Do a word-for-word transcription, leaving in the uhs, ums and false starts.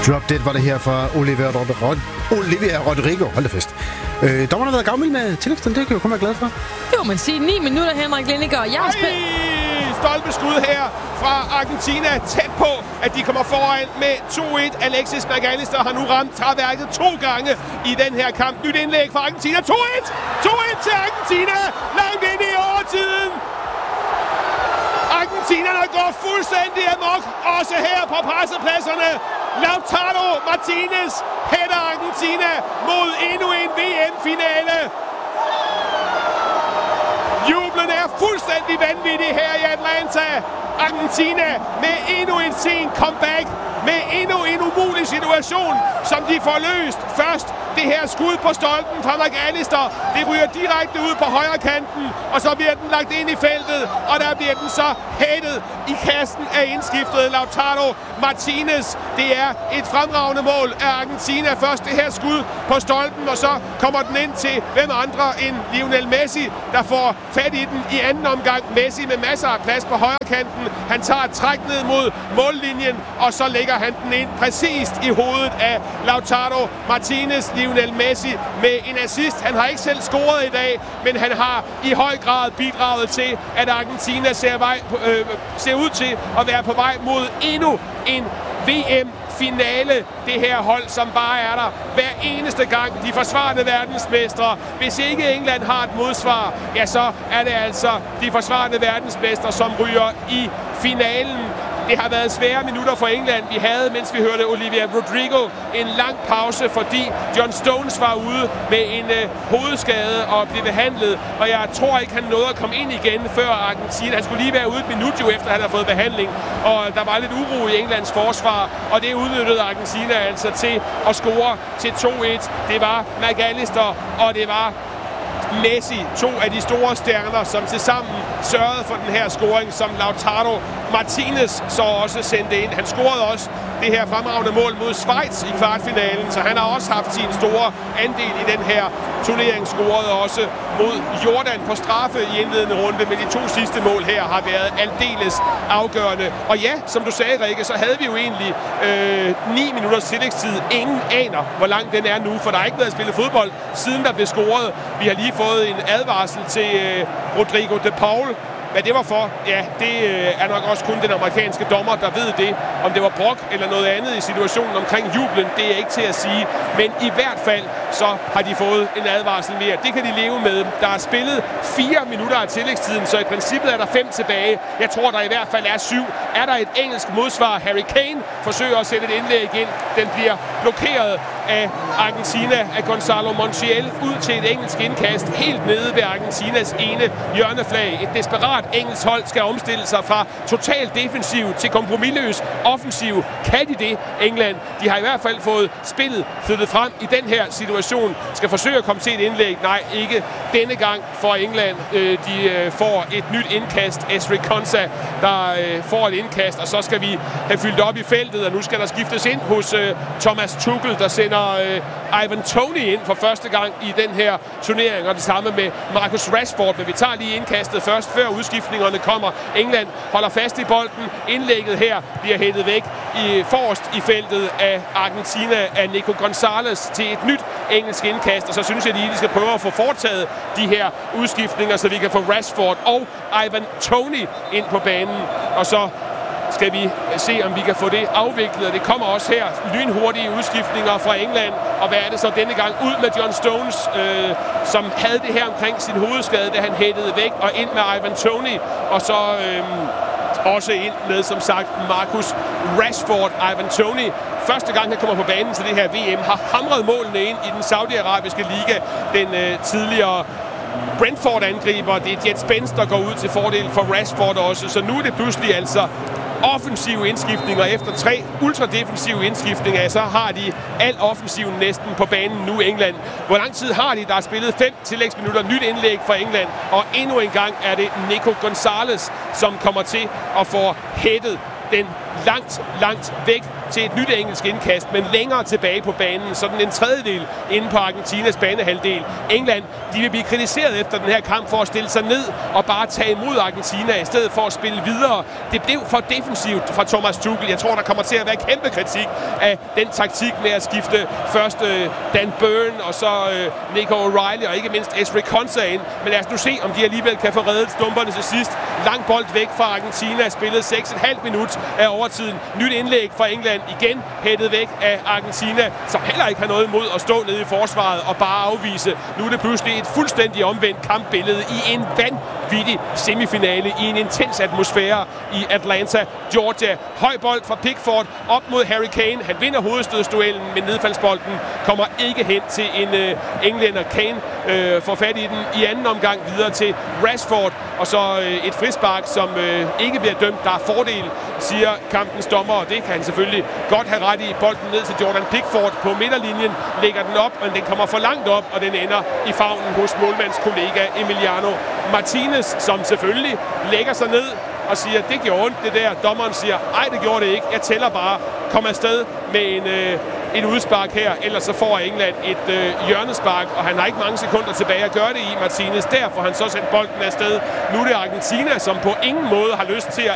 Drop Dead var det her fra Olivia, Rod- Olivia Rodrigo. Hold da fest. Øh, dommerne har været gavmild med tillægstiden, det kan jeg kun være glad for. Jo, man siger ni minutter, Henrik Lindegaard, og jeg har spillet... Stolpeskud her fra Argentina, tæt på, at de kommer foran med to et. Alexis McAllister har nu ramt træværket to gange i den her kamp. Nyt indlæg fra Argentina. to et! to et til Argentina! Langt ind i overtiden! Argentinerne går fuldstændig amok, også her på pressepladserne. Lautaro Martinez hætter Argentina mod endnu en V M-finale. Jublen er fuldstændig vanvittig her i Atlanta. Argentina med endnu en sen comeback, med endnu en umulig situation, som de får løst. Først det her skud på stolpen fra McAllister. Det ryger direkte ud på højre kanten, og så bliver den lagt ind i feltet, og der bliver den så hættet i kassen af indskiftet Lautaro Martinez. Det er et fremragende mål af Argentina. Først det her skud på stolpen, og så kommer den ind til hvem andre end Lionel Messi, der får fat i den i anden omgang. Messi med masser af plads på højre kanten. Han tager et træk ned mod mållinjen, og så lægger han den ind præcist i hovedet af Lautaro Martinez. Lionel Messi med en assist. Han har ikke selv scoret i dag, men han har i høj grad bidraget til, at Argentina ser, vej, øh, ser ud til at være på vej mod endnu en V M-finale. Det her hold, som bare er der hver eneste gang. De forsvarende verdensmestre. Hvis ikke England har et modsvar, ja, så er det altså de forsvarende verdensmestre, som ryger i finalen. Det har været svære minutter for England. Vi havde, mens vi hørte Olivia Rodrigo, en lang pause, fordi John Stones var ude med en øh, hovedskade og blev behandlet. Og jeg tror ikke, han nåede at komme ind igen før Argentina. Han skulle lige være ude et minut jo efter, han har fået behandling. Og der var lidt uro i Englands forsvar, og det udnyttede Argentina altså til at score til to et. Det var McAllister, og det var Messi, to af de store stjerner, som tilsammen sørgede for den her scoring, som Lautaro Martinez så også sendte ind. Han scorede også det her fremragende mål mod Schweiz i kvartfinalen, så han har også haft sin store andel i den her turnering. Scorede også mod Jordan på straffe i indledende runde, men de to sidste mål her har været aldeles afgørende. Og ja, som du sagde, Rikke, så havde vi jo egentlig øh, ni minutters tillægstid. Ingen aner, hvor lang den er nu, for der har ikke været spillet fodbold, siden der blev scoret. Vi har lige fået en advarsel til øh, Rodrigo de Paul. Hvad det var for, ja, det øh, er nok også kun den amerikanske dommer, der ved det. Om det var brok eller noget andet i situationen omkring jublen, det er ikke til at sige. Men i hvert fald, så har de fået en advarsel mere. Det kan de leve med. Der er spillet fire minutter af tillægstiden, så i princippet er der fem tilbage. Jeg tror, der i hvert fald er syv. Er der et engelsk modsvar? Harry Kane forsøger at sætte et indlæg ind. Den bliver blokeret af Argentina, af Gonzalo Montiel, ud til et engelsk indkast helt nede ved Argentinas ene hjørneflag. Et desperat engelsk hold skal omstille sig fra total defensiv til kompromisløs offensiv. Kan de det, England? De har i hvert fald fået spillet flyttet frem i den her situation. Skal forsøge at komme til et indlæg? Nej, ikke denne gang for England. De får et nyt indkast. Ezri Konsa, der får et indkast, og så skal vi have fyldt op i feltet, og nu skal der skiftes ind hos Thomas Tuchel, der sender Ivan Toney ind for første gang i den her turnering, og det samme med Marcus Rashford, men vi tager lige indkastet først, før udskiftningerne kommer. England holder fast i bolden. Indlægget her bliver hættet væk i forrest i feltet af Argentina af Nico Gonzalez til et nyt engelsk indkast, og så synes jeg lige, de skal prøve at få foretaget de her udskiftninger, så vi kan få Rashford og Ivan Toney ind på banen, og så skal vi se, om vi kan få det afviklet. Og det kommer også her lynhurtige udskiftninger fra England. Og hvad er det så denne gang? Ud med John Stones, øh, som havde det her omkring sin hovedskade, da han hættede væk, og ind med Ivan Toney. Og så øh, også ind med, som sagt, Marcus Rashford. Ivan Toney, første gang han kommer på banen til det her V M, har hamret målene ind i den saudiarabiske liga. Den øh, tidligere Brentford-angriber. Det er Jet Spence, der går ud til fordel for Rashford også. Så nu er det pludselig altså offensive indskiftninger. Efter tre ultradefensive indskiftninger, så har de al offensiven næsten på banen nu, England. Hvor lang tid har de? Der er spillet fem tillægsminutter. Nyt indlæg fra England. Og endnu en gang er det Nico Gonzalez, som kommer til at få hættet den langt, langt væk til et nyt engelsk indkast, men længere tilbage på banen. Sådan en tredjedel inde på Argentinas banehalvdel. England, de vil blive kritiseret efter den her kamp for at stille sig ned og bare tage imod Argentina i stedet for at spille videre. Det blev for defensivt fra Thomas Tuchel. Jeg tror, der kommer til at være kæmpe kritik af den taktik med at skifte først øh, Dan Burn og så øh, Nico O'Reilly og ikke mindst Ezri Konsa ind. Men lad os nu se, om de alligevel kan få reddet stumperne til sidst. Lang bold væk fra Argentina. Spillet seks komma fem minut af overtiden. Nyt indlæg fra England. Igen hættet væk af Argentina, som heller ikke har noget imod at stå nede i forsvaret og bare afvise. Nu er det pludselig et fuldstændig omvendt kampbillede i en vanvittig semifinale i en intens atmosfære i Atlanta, Georgia. Høj bold fra Pickford op mod Harry Kane. Han vinder hovedstødsduellen, men nedfaldsbolden kommer ikke hen til en øh, englænder. Kane øh, får fat i den i anden omgang videre til Rashford, og så øh, et frispark, som øh, ikke bliver dømt. Der er fordel, siger kampens dommer, og det kan han selvfølgelig godt have ret i. Bolden ned til Jordan Pickford på midterlinjen, lægger den op, men den kommer for langt op, og den ender i favnen hos målmandskollega Emiliano Martinez, som selvfølgelig lægger sig ned og siger, det gjorde ondt det der. Dommeren siger, ej, det gjorde det ikke. Jeg tæller bare. Kom afsted med en, øh, et udspark her, ellers så får England et øh, hjørnespark, og han har ikke mange sekunder tilbage at gøre det i, Martinez. Derfor han så sendt bolden afsted. Nu er det Argentina, som på ingen måde har lyst til at